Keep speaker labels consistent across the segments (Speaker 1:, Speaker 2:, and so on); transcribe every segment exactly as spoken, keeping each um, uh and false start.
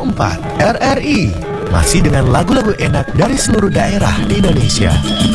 Speaker 1: empat R R I. Masih dengan lagu-lagu enak dari seluruh daerah di Indonesia.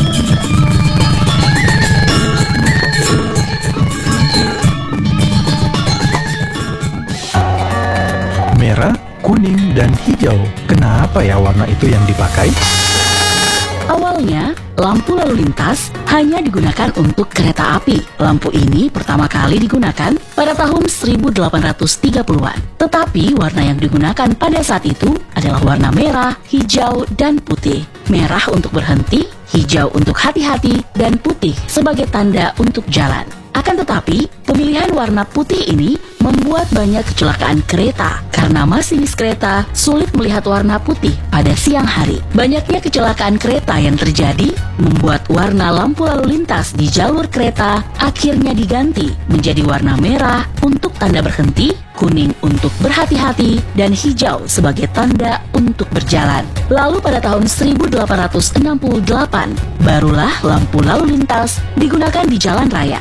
Speaker 1: Merah, kuning, dan hijau. Kenapa ya warna itu yang dipakai?
Speaker 2: Awalnya, lampu lalu lintas hanya digunakan untuk kereta api. Lampu ini pertama kali digunakan pada tahun seribu delapan ratus tiga puluhan. Tetapi warna yang digunakan pada saat itu adalah warna merah, hijau, dan putih. Merah untuk berhenti, hijau untuk hati-hati, dan putih sebagai tanda untuk jalan. Akan tetapi, pemilihan warna putih ini membuat banyak kecelakaan kereta karena masinis kereta sulit melihat warna putih pada siang hari. Banyaknya kecelakaan kereta yang terjadi membuat warna lampu lalu lintas di jalur kereta akhirnya diganti menjadi warna merah untuk tanda berhenti, kuning untuk berhati-hati, dan hijau sebagai tanda untuk berjalan. Lalu pada tahun seribu delapan ratus enam puluh delapan, barulah lampu lalu lintas digunakan di jalan raya.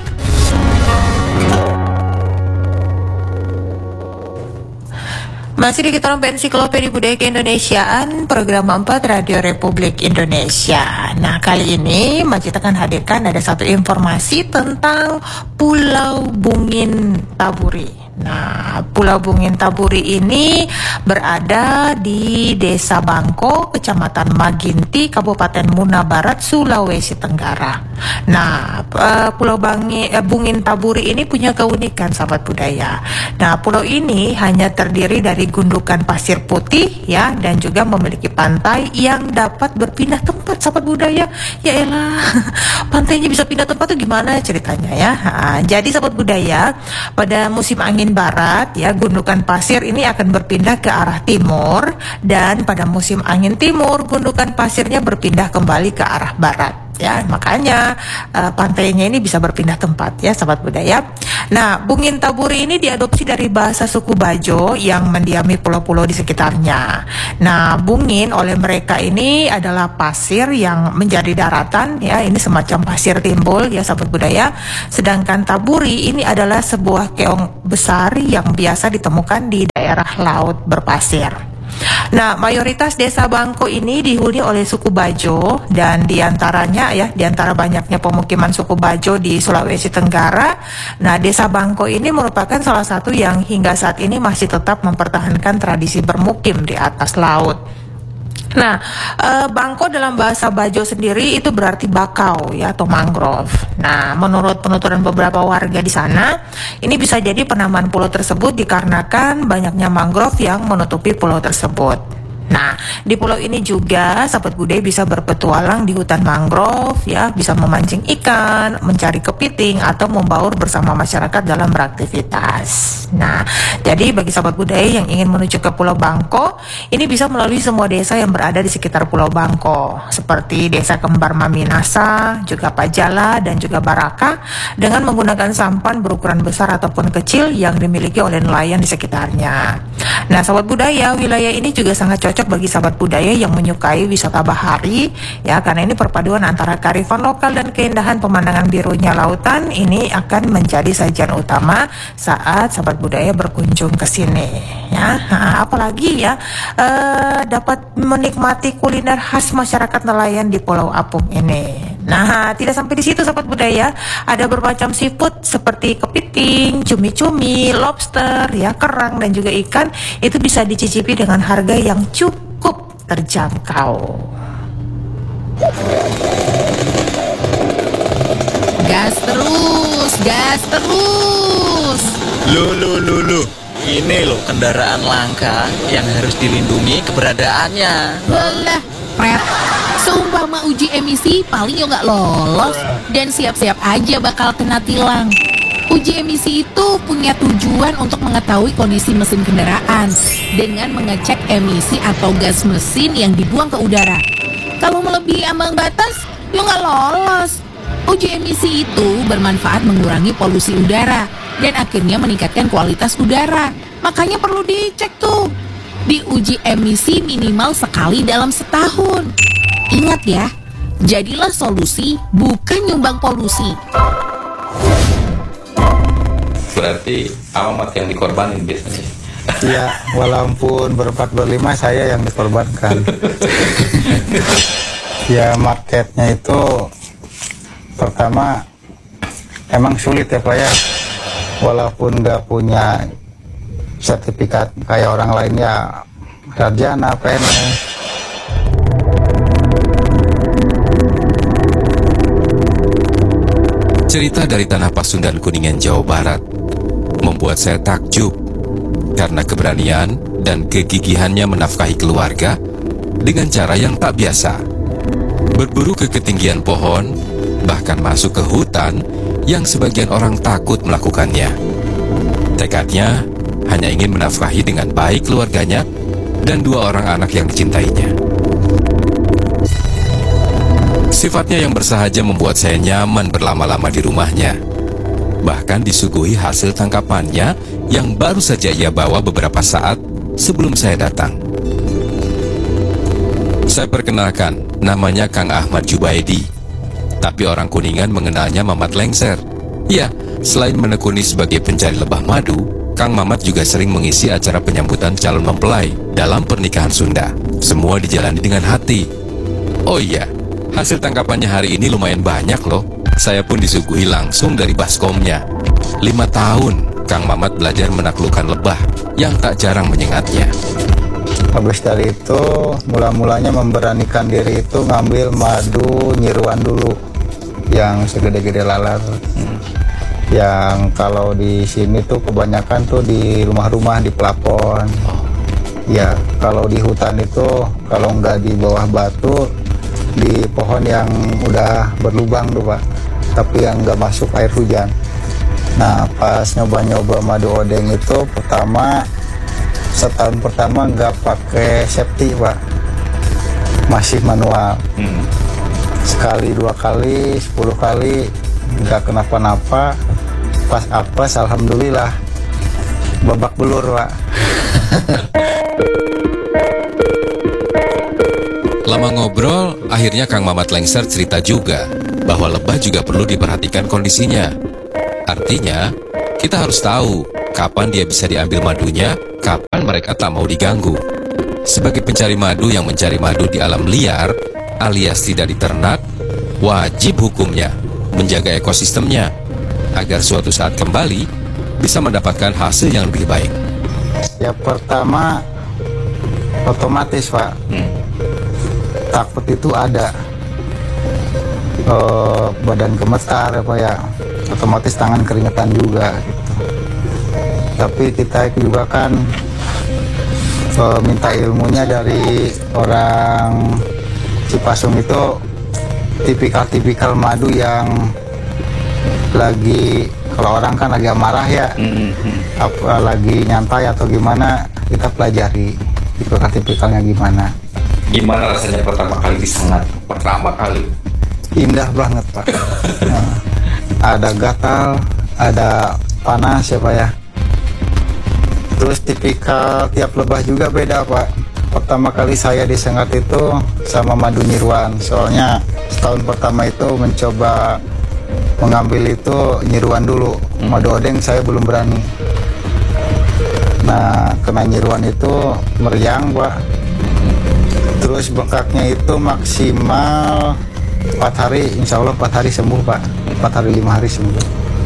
Speaker 3: Masih di Kita Ensiklopedia Budaya Keindonesiaan, program empat Radio Republik Indonesia. Nah, kali ini Majid akan hadirkan ada satu informasi tentang Pulau Bungin Taburi. Nah, Pulau Bungin Taburi ini berada di Desa Bangko, Kecamatan Maginti, Kabupaten Muna Barat, Sulawesi Tenggara. Nah, Pulau Bangi, Bungin Taburi ini punya keunikan, sahabat budaya. Nah, pulau ini hanya terdiri dari gundukan pasir putih ya, dan juga memiliki pantai yang dapat berpindah tempat, sahabat budaya. Ya elah, pantainya bisa pindah tempat tuh gimana ceritanya ya? Nah, jadi sahabat budaya, pada musim angin barat ya, gundukan pasir ini akan berpindah ke arah timur, dan pada musim angin timur gundukan pasirnya berpindah kembali ke arah barat. Ya, makanya uh, pantainya ini bisa berpindah tempat ya, sahabat budaya. Nah, Bungin Taburi ini diadopsi dari bahasa suku Bajo yang mendiami pulau-pulau di sekitarnya. Nah, Bungin oleh mereka ini adalah pasir yang menjadi daratan ya, ini semacam pasir timbul ya, sahabat budaya. Sedangkan Taburi ini adalah sebuah keong besar yang biasa ditemukan di daerah laut berpasir. Nah, mayoritas desa Bangko ini dihuni oleh suku Bajo, dan diantaranya ya, diantara banyaknya pemukiman suku Bajo di Sulawesi Tenggara, nah desa Bangko ini merupakan salah satu yang hingga saat ini masih tetap mempertahankan tradisi bermukim di atas laut. Nah, e, Bangko dalam bahasa Bajo sendiri itu berarti bakau ya, atau mangrove. Nah, menurut penuturan beberapa warga di sana, ini bisa jadi penamaan pulau tersebut dikarenakan banyaknya mangrove yang menutupi pulau tersebut. Nah, di pulau ini juga sahabat budaya bisa berpetualang di hutan mangrove ya, bisa memancing ikan, mencari kepiting, atau membaur bersama masyarakat dalam beraktivitas. Nah, jadi bagi sahabat budaya yang ingin menuju ke Pulau Bangko, ini bisa melalui semua desa yang berada di sekitar Pulau Bangko, seperti Desa Kembar Maminasa, juga Pajala, dan juga Baraka, dengan menggunakan sampan berukuran besar ataupun kecil yang dimiliki oleh nelayan di sekitarnya. Nah, sahabat budaya, wilayah ini juga sangat cocok bagi sahabat budaya yang menyukai wisata bahari ya, karena ini perpaduan antara kearifan lokal dan keindahan pemandangan birunya lautan ini akan menjadi sajian utama saat sahabat budaya berkunjung ke sini ya. Nah, apalagi ya eh, dapat menikmati kuliner khas masyarakat nelayan di Pulau Apung ini. Nah, tidak sampai di situ sahabat budaya, ada bermacam seafood seperti kepiting, cumi-cumi, lobster, ya, kerang, dan juga ikan itu bisa dicicipi dengan harga yang cukup terjangkau.
Speaker 4: Gas terus, gas terus.
Speaker 5: Loh, loh, loh, loh. Ini loh kendaraan langka yang harus dilindungi keberadaannya.
Speaker 4: Walah, pret. Seumpama uji emisi paling yo nggak lolos, dan siap-siap aja bakal kena tilang. Uji emisi itu punya tujuan untuk mengetahui kondisi mesin kendaraan dengan mengecek emisi atau gas mesin yang dibuang ke udara. Kalau melebihi ambang batas, yo nggak lolos. Uji emisi itu bermanfaat mengurangi polusi udara dan akhirnya meningkatkan kualitas udara. Makanya perlu dicek tuh. Diuji emisi minimal sekali dalam setahun. Ingat ya, jadilah solusi, bukan nyumbang polusi.
Speaker 6: Berarti alamat yang dikorbanin biasanya. Ya, walaupun berempat berlima saya yang dikorbankan. Ya, marketnya itu pertama emang sulit ya Pak ya. Walaupun nggak punya sertifikat kayak orang lain ya, sarjana, P N S.
Speaker 7: Cerita dari Tanah Pasundan Kuningan, Jawa Barat membuat saya takjub karena keberanian dan kegigihannya menafkahi keluarga dengan cara yang tak biasa. Berburu ke ketinggian pohon, bahkan masuk ke hutan yang sebagian orang takut melakukannya. Tekadnya hanya ingin menafkahi dengan baik keluarganya dan dua orang anak yang dicintainya. Sifatnya yang bersahaja membuat saya nyaman berlama-lama di rumahnya. Bahkan disuguhi hasil tangkapannya yang baru saja ia bawa beberapa saat sebelum saya datang. Saya perkenalkan, namanya Kang Ahmad Jubaidi. Tapi orang Kuningan mengenalnya Mamat Lengser. Ya, selain menekuni sebagai pencari lebah madu, Kang Mamat juga sering mengisi acara penyambutan calon mempelai dalam pernikahan Sunda. Semua dijalani dengan hati. Oh iya, hasil tangkapannya hari ini lumayan banyak loh. Saya pun disuguhi langsung dari baskomnya. Lima tahun Kang Mamat belajar menaklukkan lebah yang tak jarang menyengatnya.
Speaker 6: Habis dari itu, mula-mulanya memberanikan diri itu ngambil madu nyiruan dulu, yang segede-gede lalat. Hmm. Yang kalau di sini tuh kebanyakan tuh di rumah-rumah, di pelapon. Oh. Ya, kalau di hutan itu, kalau nggak di bawah batu, di pohon yang udah berlubang tuh Pak, tapi yang nggak masuk air hujan. Nah, pas nyoba-nyoba madu odeng itu pertama, setahun pertama nggak pakai safety Pak, masih manual. Hmm. Sekali, dua kali, sepuluh kali nggak kenapa-napa. Pas apes, alhamdulillah babak belur Pak.
Speaker 7: Lama ngobrol, akhirnya Kang Mamat Lengser cerita juga bahwa lebah juga perlu diperhatikan kondisinya. Artinya, kita harus tahu kapan dia bisa diambil madunya, kapan mereka tak mau diganggu. Sebagai pencari madu yang mencari madu di alam liar, alias tidak diternak, wajib hukumnya menjaga ekosistemnya, agar suatu saat kembali bisa mendapatkan hasil yang lebih baik.
Speaker 6: Ya pertama, otomatis Pak, hmm. takut itu ada, e, badan gemetar apa ya, otomatis tangan keringetan juga gitu. Tapi kita juga kan e, minta ilmunya dari orang Cipasung itu, tipikal-tipikal madu yang lagi, kalau orang kan lagi amarah ya, mm-hmm. apa, lagi nyantai atau gimana, kita pelajari tipikal-tipikalnya gimana.
Speaker 7: Gimana rasanya pertama kali disengat? Pertama kali
Speaker 6: indah banget Pak. Nah, ada gatal, ada panas ya Pak ya. Terus tipikal tiap lebah juga beda Pak. Pertama kali saya disengat itu sama madu nyiruan, soalnya setahun pertama itu mencoba mengambil itu nyiruan dulu. Madu odeng saya belum berani. Nah, kena nyiruan itu meriang Pak. Terus bengkaknya itu maksimal empat hari, insya Allah empat hari sembuh Pak. empat hari lima hari sembuh.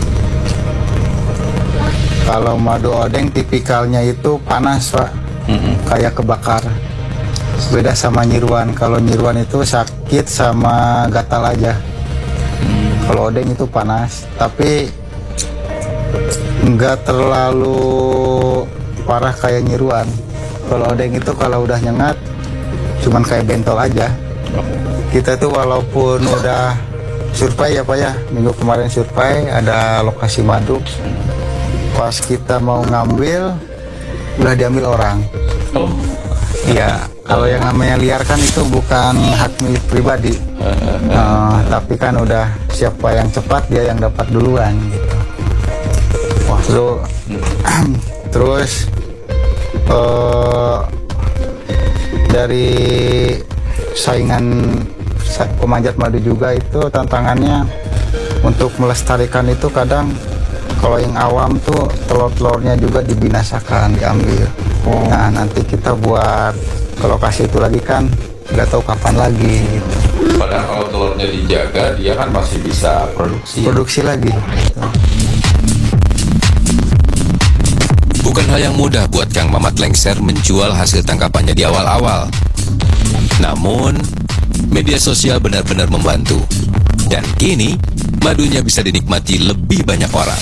Speaker 6: Kalau madu odeng tipikalnya itu panas Pak, kayak kebakar. Beda sama nyiruan. Kalau nyiruan itu sakit sama gatal aja. Kalau odeng itu panas, tapi nggak terlalu parah kayak nyiruan. Kalau odeng itu kalau udah nyengat, cuman kayak bentol aja. Kita tuh walaupun udah survei ya Pak ya, minggu kemarin survei ada lokasi madu, pas kita mau ngambil udah diambil orang. Oh. Iya, kalau yang namanya liar kan itu bukan hak milik pribadi. Uh, tapi kan udah siapa yang cepat dia yang dapat duluan gitu. Wah, lu terus uh, dari saingan pemanjat madu juga itu tantangannya untuk melestarikan itu kadang Kalau yang awam tuh telur-telurnya juga dibinasakan, diambil. Nah nanti kita buat ke lokasi itu lagi kan nggak tahu kapan lagi gitu.
Speaker 7: Padahal kalau telurnya dijaga, dia kan masih bisa produksi.
Speaker 6: Produksi lagi.
Speaker 7: Bukan hal yang mudah buat Kang Mamat Lengser menjual hasil tangkapannya di awal-awal. Namun, media sosial benar-benar membantu. Dan kini, madunya bisa dinikmati lebih banyak orang.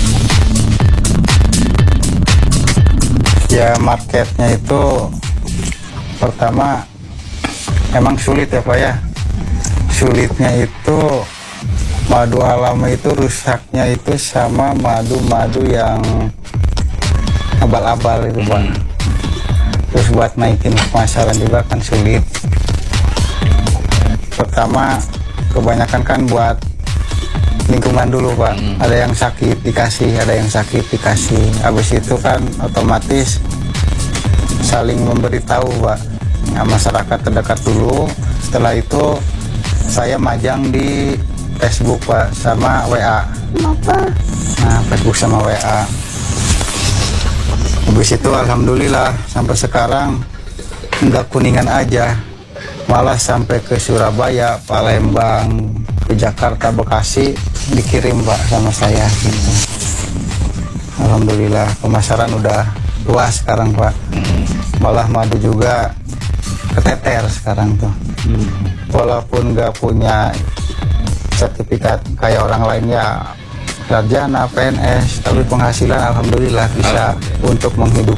Speaker 6: Ya marketnya itu pertama emang sulit ya Pak ya. Sulitnya itu madu alami itu rusaknya itu sama madu-madu yang abal-abal itu Pak. Terus buat naikin pemasaran juga kan sulit. Pertama kebanyakan kan buat lingkungan dulu Pak. Ada yang sakit dikasih, ada yang sakit dikasih. Habis itu kan otomatis saling memberitahu Pak. Nah, masyarakat terdekat dulu. Setelah itu saya majang di Facebook Pak sama W A. Nah Facebook sama W A. Habis itu alhamdulillah sampai sekarang nggak Kuningan aja, malah sampai ke Surabaya, Palembang, ke Jakarta, Bekasi dikirim Pak sama saya gitu. Alhamdulillah pemasaran udah luas sekarang Pak. Malah madu juga keteter sekarang tuh. Walaupun nggak punya sertifikat kayak orang lain ya sarjana P N S, tapi penghasilan alhamdulillah bisa untuk menghidupi